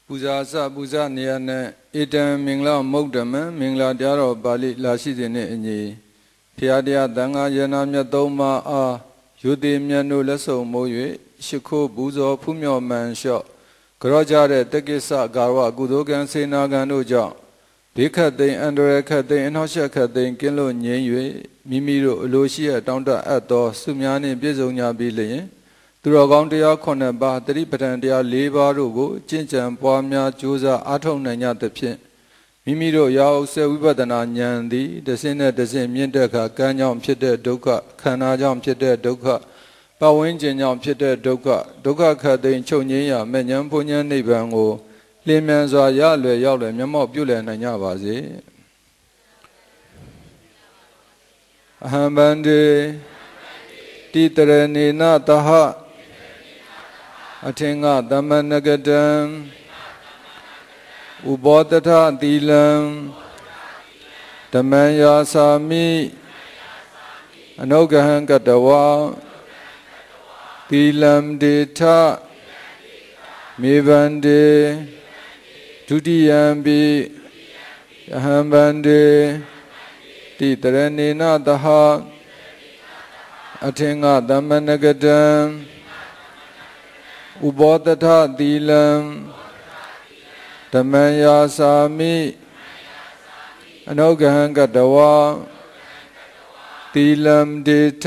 ပူဇာစပူဇာနေရနဲ့ဧတံမင်္ဂလာမုဒ္ဓမံမင်္ဂလာတရားတော်ပါဠိလာရှိစဉ်နှင့်အညီဖျားတရားတန်ခါယနာမြတ်သုံးပါးအားယုတိမြတ်တို့လက်ဆောင်မိုး၍ရှိခိုးပူဇော်ဖူးမြော်မှန်လျှော့ကြောကြတဲ့တက္ကိစ္စကာဝကုသိုလ်ကံစေနာကံတို့ကြောင့်ဘေးခတ်သိမ်းအန္တရာယ်ခတ်သိမ်းအနှောက်အယှက်ခတ်သိမ်းကင်းလို့ငြိမ်း၍မိမိတို့အလိုရှိရတောင်းတအပ်သောဆုများနှင့်ပြည့်စုံကြပြီလျင်သူတော်ကောင်းတရား9ပါးတတိပဋ္ဌာန်တရား4ပါးတို့ကိုကျင့်ကြံပွားများကြိုးစားအားထုတ်နိုင်ကြသဖြင့်မိမိတို့ရာဥစေဝိပဿနာဉာဏ်သည်တဆင့်နဲ့တဆင့်မြင့်တက်ခါကံကြောင့်ဖြစ်တဲ့ဒုက္ခခန္ဓာကြောင့်ဖြစ်တဲ့ဒုက္ခပတ်ဝန်းကျင်ကြောင့်ဖြစ်တဲ့ဒုက္ခခတ်သိမ်းချုပ်ငြိမ်းရာမဲ့ဉဏ်ဘုံဉဏ်နိဗ္ဗာန်ကိုလင်းမြန်စွာရလွယ်ရောက်လွယ်မျက်မှောက်ပြုလည်နိုင်ကြပါစေအဟံဗန္တိတိတရဏေနတဟအထင်္ဂသမဏဂတံဥပောတထသီလံဓမ္မံယာစာမိအနုဂဟံကတဝါသီလံဒေထမေဗန္တေဒုတိယံပိအဟံဗန္တေတိတရဏေနတဟအထင်္ဂသမဏဂတံဥပောတထသီလံဓမ္မံယာစာမိအနုဂဟံကတဝါသီလံဒေထ